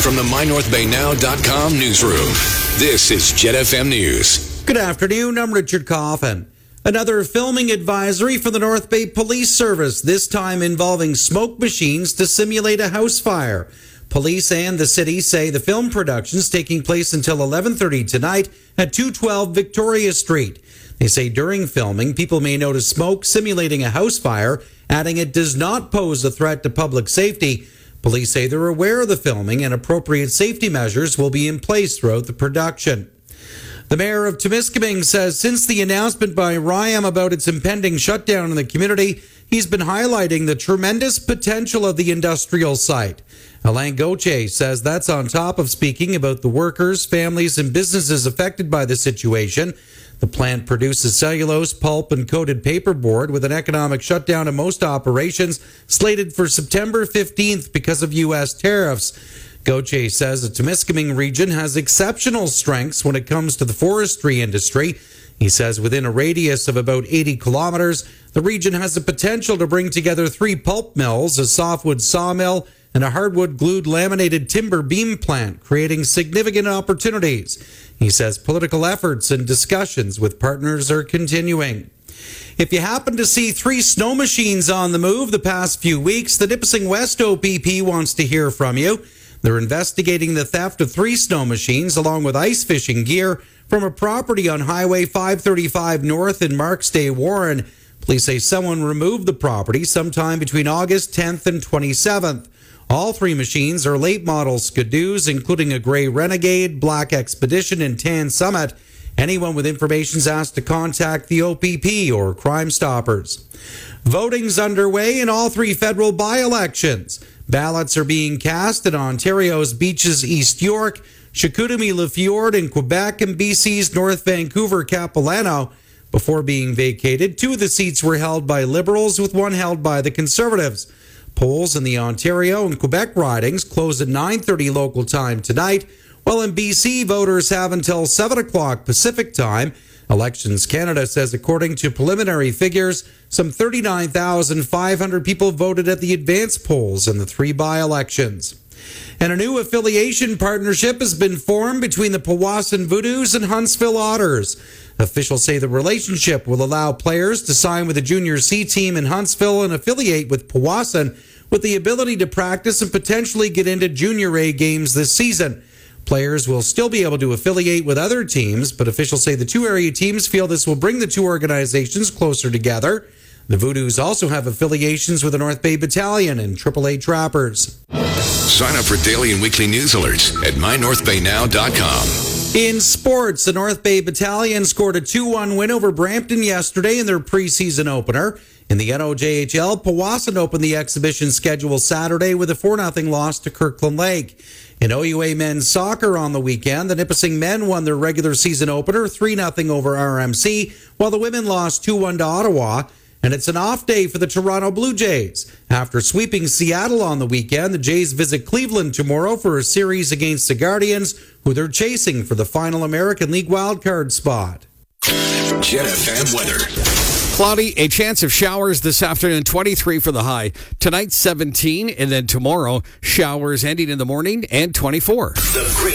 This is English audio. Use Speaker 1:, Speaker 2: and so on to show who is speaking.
Speaker 1: From the MyNorthBayNow.com newsroom, this is Jet FM News.
Speaker 2: Good afternoon, I'm Richard Coffin. Another filming advisory for the North Bay Police Service, this time involving smoke machines to simulate a house fire. Police and the city say the film production's taking place until 11:30 tonight at 212 Victoria Street. They say during filming, people may notice smoke simulating a house fire, adding it does not pose a threat to public safety. Police say they're aware of the filming and appropriate safety measures will be in place throughout the production. The mayor of Temiskaming says since the announcement by RYAM about its impending shutdown in the community, he's been highlighting the tremendous potential of the industrial site. Alain Gauthier says that's on top of speaking about the workers, families, and businesses affected by the situation. The plant produces cellulose, pulp, and coated paperboard with an economic shutdown of most operations slated for September 15th because of U.S. tariffs. Gauthier says the Temiskaming region has exceptional strengths when it comes to the forestry industry. He says within a radius of about 80 kilometers, the region has the potential to bring together 3 pulp mills, a softwood sawmill, and a hardwood glued laminated timber beam plant, creating significant opportunities. He says political efforts and discussions with partners are continuing. If you happen to see 3 snow machines on the move the past few weeks, the Nipissing West OPP wants to hear from you. They're investigating the theft of 3 snow machines along with ice fishing gear from a property on Highway 535 North in Marks Day, Warren. Police say someone removed the property sometime between August 10th and 27th. All 3 machines are late model Skidoos, including a gray Renegade, black Expedition, and tan Summit. Anyone with information is asked to contact the OPP or Crime Stoppers. Voting's underway in all 3 federal by-elections. Ballots are being cast at Ontario's Beaches East York, Chicoutimi-Le Fjord in Quebec, and BC's North Vancouver Capilano. Before being vacated, 2 of the seats were held by Liberals, with 1 held by the Conservatives. Polls in the Ontario and Quebec ridings close at 9:30 local time tonight, while in BC, voters have until 7 o'clock Pacific time. Elections Canada says according to preliminary figures, some 39,500 people voted at the advance polls in the 3 by-elections. And a new affiliation partnership has been formed between the Powassan Voodoos and Huntsville Otters. Officials say the relationship will allow players to sign with the Junior C team in Huntsville and affiliate with Powassan, with the ability to practice and potentially get into Junior A games this season. Players will still be able to affiliate with other teams, but officials say the 2 area teams feel this will bring the 2 organizations closer together. The Voodoos also have affiliations with the North Bay Battalion and AAA Trappers.
Speaker 1: Sign up for daily and weekly news alerts at MyNorthBayNow.com.
Speaker 2: In sports, the North Bay Battalion scored a 2-1 win over Brampton yesterday in their preseason opener. In the NOJHL, Powassan opened the exhibition schedule Saturday with a 4-0 loss to Kirkland Lake. In OUA men's soccer on the weekend, the Nipissing men won their regular season opener 3-0 over RMC, while the women lost 2-1 to Ottawa. And it's an off day for the Toronto Blue Jays. After sweeping Seattle on the weekend, the Jays visit Cleveland tomorrow for a series against the Guardians, who they're chasing for the final American League wildcard spot.
Speaker 1: Jet FM weather.
Speaker 3: Cloudy, a chance of showers this afternoon, 23 for the high. Tonight, 17, and then tomorrow, showers ending in the morning and 24.